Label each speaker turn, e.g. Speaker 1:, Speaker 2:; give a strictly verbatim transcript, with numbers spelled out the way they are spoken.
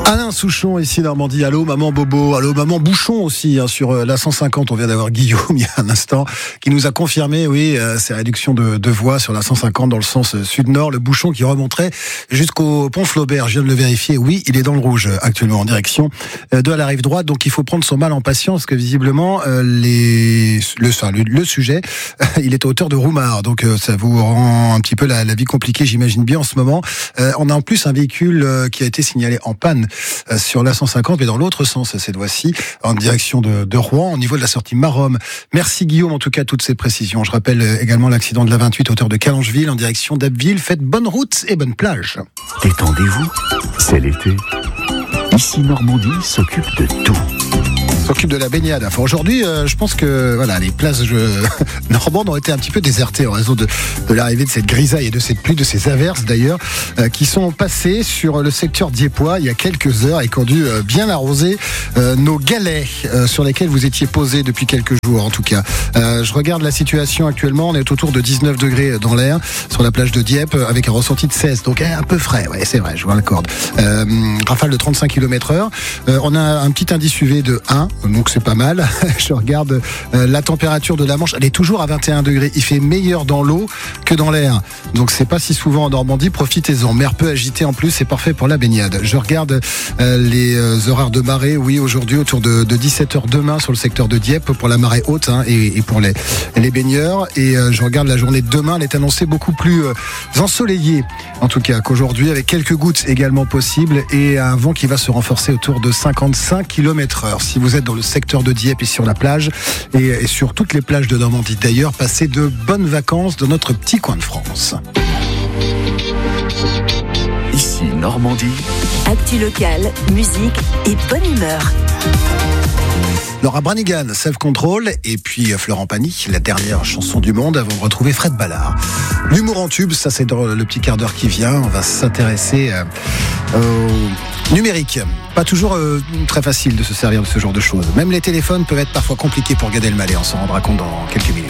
Speaker 1: Alain Souchon ici Normandie. Allô maman Bobo, allô maman Bouchon aussi hein, sur euh, la cent cinquante. On vient d'avoir Guillaume il y a un instant qui nous a confirmé oui euh, ces réductions de, de voies sur la cent cinquante dans le sens euh, sud-nord. Le bouchon qui remonterait jusqu'au pont Flaubert. Je viens de le vérifier. Oui, il est dans le rouge euh, actuellement en direction euh, de la rive droite. Donc il faut prendre son mal en patience parce que visiblement euh, les le, enfin, le, le sujet euh, il est à hauteur de Roumard. Donc euh, ça vous rend un petit peu la, la vie compliquée, j'imagine bien en ce moment. Euh, on a en plus un véhicule euh, qui a été signalé en panne sur la cent cinquante, mais dans l'autre sens, cette fois-ci, en direction de, de Rouen, au niveau de la sortie Maromme. Merci Guillaume, en tout cas, toutes ces précisions. Je rappelle également l'accident de la vingt-huit, hauteur de Calangeville, en direction d'Abbeville. Faites bonne route et bonne plage.
Speaker 2: Détendez-vous, c'est l'été. Ici, Normandie s'occupe de tout.
Speaker 1: S'occupe de la baignade. Enfin, aujourd'hui, euh, je pense que voilà, les plages euh, normandes ont été un petit peu désertées en raison de, de l'arrivée de cette grisaille et de cette pluie, de ces averses d'ailleurs, euh, qui sont passées sur le secteur diepois il y a quelques heures et qui ont dû euh, bien arroser euh, nos galets euh, sur lesquels vous étiez posés depuis quelques jours en tout cas. Euh, je regarde la situation actuellement, on est autour de dix-neuf degrés dans l'air sur la plage de Dieppe avec un ressenti de seize, donc un peu frais, ouais, c'est vrai, je vous l'accorde. Euh, rafale de trente-cinq kilomètres heure. Euh, on a un petit indice U V de un. Donc c'est pas mal. Je regarde euh, la température de la Manche, elle est toujours à vingt et un degrés. Il fait meilleur dans l'eau que dans l'air. Donc c'est pas si souvent en Normandie, profitez-en. Mer peu agitée en plus, c'est parfait pour la baignade. Je regarde euh, les euh, horaires de marée, oui, aujourd'hui autour de, de dix-sept heures demain sur le secteur de Dieppe pour la marée haute hein, et, et pour les, les baigneurs. Et euh, je regarde la journée de demain, elle est annoncée beaucoup plus euh, ensoleillée en tout cas qu'aujourd'hui, avec quelques gouttes également possibles et un vent qui va se renforcer autour de cinquante-cinq kilomètres heure. Si vous êtes dans le secteur de Dieppe et sur la plage et, et sur toutes les plages de Normandie d'ailleurs, passez de bonnes vacances dans notre petit coin de France.
Speaker 2: Ici Normandie.
Speaker 3: Actu locale, musique et bonne humeur.
Speaker 1: Laura Branigan, Self Control, et puis Florent Pagny, la dernière chanson du monde avant de retrouver Fred Ballard. L'humour en tube, ça c'est dans le petit quart d'heure qui vient. On va s'intéresser euh, au numérique. Pas toujours euh, très facile de se servir de ce genre de choses. Même les téléphones peuvent être parfois compliqués pour Gad Elmaleh. On s'en rendra compte dans quelques minutes.